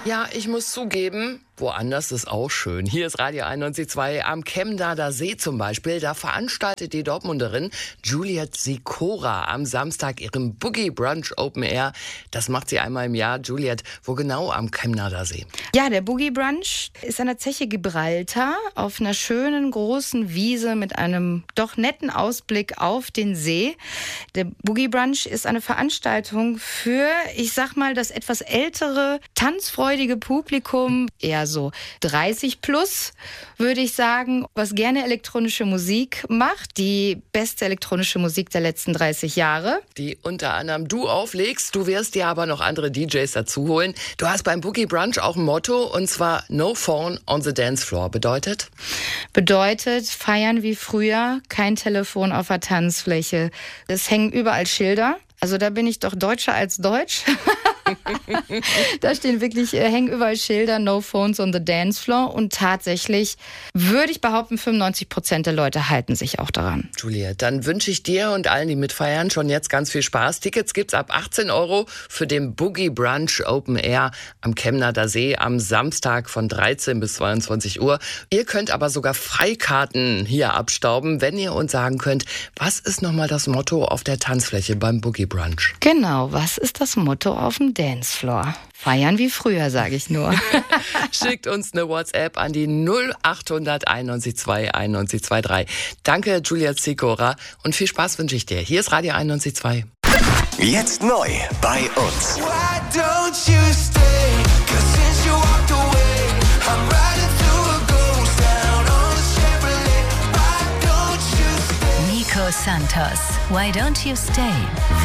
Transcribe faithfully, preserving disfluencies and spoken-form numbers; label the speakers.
Speaker 1: Ja, ich muss zugeben, woanders ist auch schön. Hier ist Radio einundneunzig Komma zwei am Chemnader See zum Beispiel. Da veranstaltet die Dortmunderin Juliet Sikora am Samstag ihren Boogie Brunch Open Air. Das macht sie einmal im Jahr. Juliet, wo genau am Chemnader See?
Speaker 2: Ja, der Boogie Brunch ist an der Zeche Gibraltar auf einer schönen großen Wiese mit einem doch netten Ausblick auf den See. Der Boogie Brunch ist eine Veranstaltung für, ich sag mal, das etwas ältere, tanzfreudige Publikum, eher so dreißig plus, würde ich sagen, was gerne elektronische Musik macht. Die beste elektronische Musik der letzten dreißig Jahre.
Speaker 1: Die unter anderem du auflegst. Du wirst dir aber noch andere D Js dazu holen. Du hast beim Boogie Brunch auch ein Motto, und zwar No Phone on the Dance Floor. Bedeutet?
Speaker 2: Bedeutet, feiern wie früher, kein Telefon auf der Tanzfläche. Es hängen überall Schilder. Also da bin ich doch deutscher als Deutsch. Da stehen wirklich, äh, hängen überall Schilder, No Phones on the Dance Floor. Und tatsächlich würde ich behaupten, fünfundneunzig Prozent der Leute halten sich auch daran.
Speaker 1: Juliet, dann wünsche ich dir und allen, die mitfeiern, schon jetzt ganz viel Spaß. Tickets gibt's ab achtzehn Euro für den Boogie Brunch Open Air am Chemnader See am Samstag von dreizehn bis zweiundzwanzig Uhr. Ihr könnt aber sogar Freikarten hier abstauben, wenn ihr uns sagen könnt, was ist nochmal das Motto auf der Tanzfläche beim Boogie Brunch?
Speaker 2: Genau, was ist das Motto auf dem Dancefloor? Feiern wie früher, sage ich nur.
Speaker 1: Schickt uns eine WhatsApp an die null achthundert einundneunzig zwei einundneunzig drei. Danke, Juliet Sikora, und viel Spaß wünsche ich dir. Hier ist Radio einundneunzig Komma zwei.
Speaker 3: Jetzt neu bei uns.
Speaker 4: Nico Santos, Why Don't You Stay?